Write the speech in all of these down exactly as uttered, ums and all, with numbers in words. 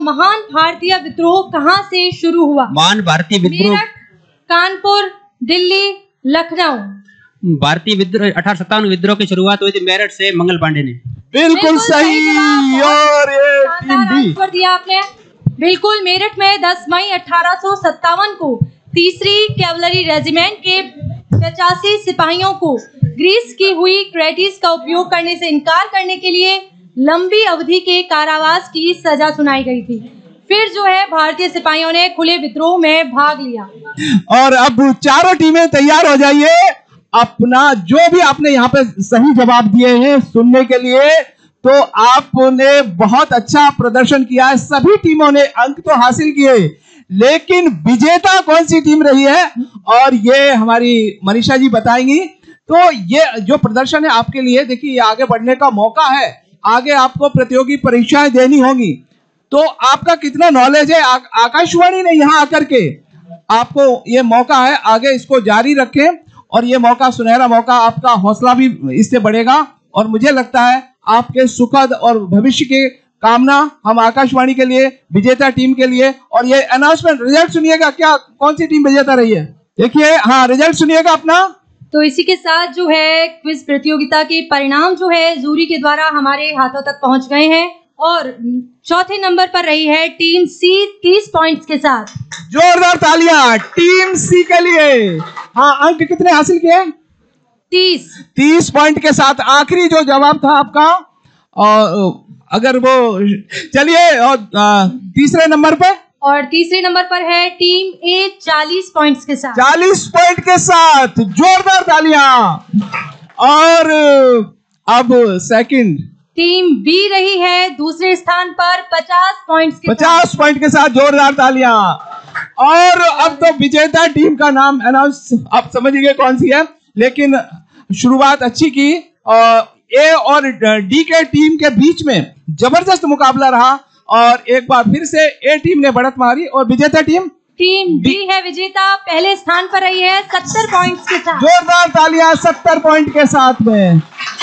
महान भारतीय विद्रोह कहाँ से शुरू हुआ? महान भारतीय विद्रोह मेरठ, कानपुर, दिल्ली, लखनऊ। भारतीय विद्रोह अठारह सत्तावन विद्रोह की शुरुआत हुई थी मेरठ से, मंगल पांडे ने। बिल्कुल सही। और ये टीम बी कर दिया आपने। बिल्कुल, मेरठ में दस मई अठारह सौ सत्तावन को तीसरी कैवलरी रेजिमेंट के पचासी सिपाहियों को ग्रीस की हुई क्रेटिस का उपयोग करने से इनकार करने के लिए लंबी अवधि के कारावास की सजा सुनाई गई थी। फिर जो है भारतीय सिपाहियों ने खुले विद्रोह में भाग लिया। और अब चारों टीमें तैयार हो जाइए अपना जो भी आपने यहाँ पे सही जवाब दिए हैं सुनने के लिए। तो आपने बहुत अच्छा प्रदर्शन किया है, सभी टीमों ने अंक तो हासिल किए, लेकिन विजेता कौन सी टीम रही है और ये हमारी मनीषा जी बताएंगी। तो ये जो प्रदर्शन है आपके लिए, देखिए ये आगे बढ़ने का मौका है, आगे आपको प्रतियोगी परीक्षाएं देनी होंगी। तो आपका कितना नॉलेज है, आ, आकाशवाणी ने यहाँ आकर के आपको ये मौका है, आगे इसको जारी रखें और ये मौका सुनहरा मौका, आपका हौसला भी इससे बढ़ेगा। और मुझे लगता है आपके सुखद और भविष्य के कामना हम आकाशवाणी के लिए, विजेता टीम के लिए। और ये अनाउंसमेंट रिजल्ट सुनिएगा, क्या कौन सी टीम विजेता रही है, देखिए। हाँ, रिजल्ट सुनिएगा अपना। तो इसी के साथ जो है क्विज प्रतियोगिता के परिणाम जो है जूरी के द्वारा हमारे हाथों तक पहुंच गए हैं और चौथे नंबर पर रही है टीम सी तीस पॉइंट्स के साथ। जोरदार तालियां टीम सी के लिए। हाँ, अंक कितने हासिल किए? तीस तीस पॉइंट के साथ। आखिरी जो जवाब था आपका, और अगर वो चलिए, और तीसरे नंबर पे और तीसरे नंबर पर है टीम ए चालीस पॉइंट्स के साथ। चालीस पॉइंट के साथ, जोरदार तालियां। और अब सेकंड टीम बी रही है दूसरे स्थान पर पचास पॉइंट्स के पचास पॉइंट के साथ, जोरदार तालियां। और अब तो विजेता टीम का नाम अनाउंस आप समझिए कौन सी है, लेकिन शुरुआत अच्छी की। और ए और डी के टीम के बीच में जबरदस्त मुकाबला रहा और एक बार फिर से ए टीम ने बढ़त मारी और विजेता टीम टीम बी है विजेता, पहले स्थान पर रही है सत्तर पॉइंट्स के साथ। जोरदार तालियां सत्तर पॉइंट के साथ में।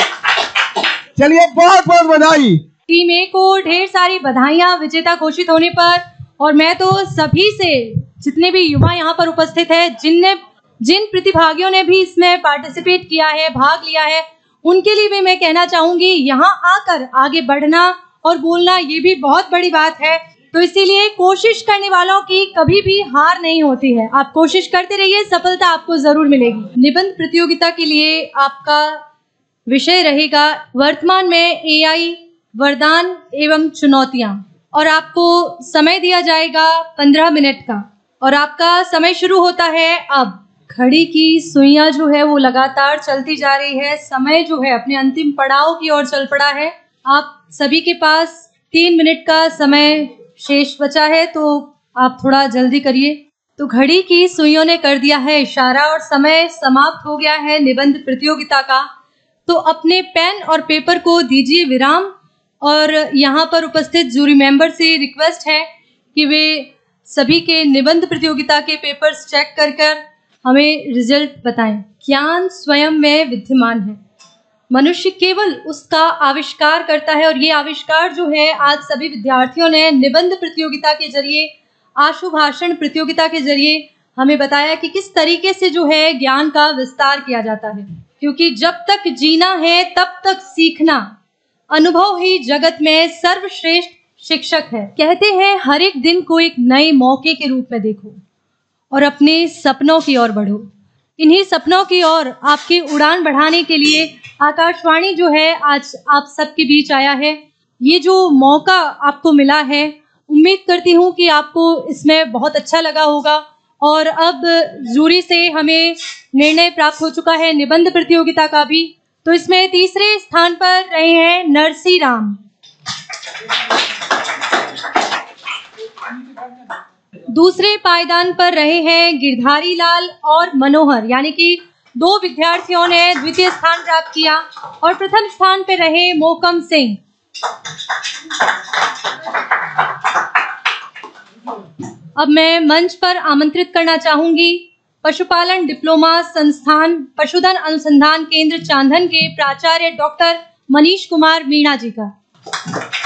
चलिए, बहुत बहुत बधाई। टीम ए को ढेर सारी बधाइयां विजेता घोषित होने पर। और मैं तो सभी से, जितने भी युवा यहाँ पर उपस्थित है, जिनने जिन प्रतिभागियों ने भी इसमें पार्टिसिपेट किया है, भाग लिया है, उनके लिए भी मैं कहना चाहूंगी, यहाँ आकर आगे बढ़ना और बोलना ये भी बहुत बड़ी बात है। तो इसीलिए कोशिश करने वालों की कभी भी हार नहीं होती है। आप कोशिश करते रहिए, सफलता आपको जरूर मिलेगी। निबंध प्रतियोगिता के लिए आपका विषय रहेगा वर्तमान में एआई, वरदान एवं चुनौतियां। और आपको समय दिया जाएगा पंद्रह मिनट का और आपका समय शुरू होता है अब। घड़ी की सुइयां जो है वो लगातार चलती जा रही है, समय जो है अपने अंतिम पड़ाव की ओर चल पड़ा है। आप सभी के पास तीन मिनट का समय शेष बचा है, तो आप थोड़ा जल्दी करिए। तो घड़ी की सुइयों ने कर दिया है इशारा और समय समाप्त हो गया है निबंध प्रतियोगिता का। तो अपने पेन और पेपर को दीजिए विराम और यहाँ पर उपस्थित जूरी मेंबर से रिक्वेस्ट है कि वे सभी के निबंध प्रतियोगिता के पेपर्स चेक कर कर हमें रिजल्ट बताएं। ज्ञान स्वयं में विद्यमान है, मनुष्य केवल उसका आविष्कार करता है। और ये आविष्कार जो है आज सभी विद्यार्थियों ने निबंध प्रतियोगिता के जरिए, आशु भाषण प्रतियोगिता के जरिए हमें बताया कि किस तरीके से जो है ज्ञान का विस्तार किया जाता है। क्योंकि जब तक जीना है तब तक सीखना, अनुभव ही जगत में सर्वश्रेष्ठ शिक्षक है। कहते हैं हर एक दिन को एक नए मौके के रूप में देखो और अपने सपनों की ओर बढ़ो। इन्हीं सपनों की ओर आपकी उड़ान बढ़ाने के लिए आकाशवाणी जो है आज आप सबके बीच आया है। ये जो मौका आपको मिला है, उम्मीद करती हूँ कि आपको इसमें बहुत अच्छा लगा होगा। और अब जूरी से हमें निर्णय प्राप्त हो चुका है निबंध प्रतियोगिता का भी। तो इसमें तीसरे स्थान पर रहे हैं नरसी राम, दूसरे पायदान पर रहे हैं गिरधारी लाल और मनोहर, यानी कि दो विद्यार्थियों ने द्वितीय स्थान प्राप्त किया। और प्रथम स्थान पर रहे मोहकम सिंह। अब मैं मंच पर आमंत्रित करना चाहूंगी पशुपालन डिप्लोमा संस्थान पशुधन अनुसंधान केंद्र चांदन के प्राचार्य डॉक्टर मनीष कुमार मीणा जी का।